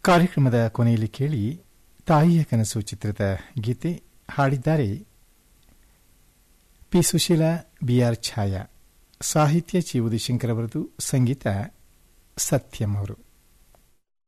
ಕಾರ್ಯಕ್ರಮದ ಕೊನೆಯಲ್ಲಿ ಕೇಳಿ ತಾಯಿಯ ಕನಸು ಚಿತ್ರದ ಗೀತೆ. ಹಾಡಿದ್ದಾರೆ ಪಿ. ಸುಶೀಲಾ, ಬಿಆರ್ ಛಾಯಾ. ಸಾಹಿತ್ಯ ಚಿ. ಉದಿಶಂಕರ್ ಅವರದು, ಸಂಗೀತ ಸತ್ಯಂ ಅವರು.